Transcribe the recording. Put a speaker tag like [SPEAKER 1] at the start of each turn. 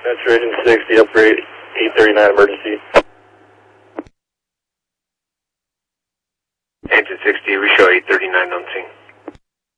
[SPEAKER 1] Saturation 60, upgrade 839 emergency.
[SPEAKER 2] Engine 60, we show 839 on scene.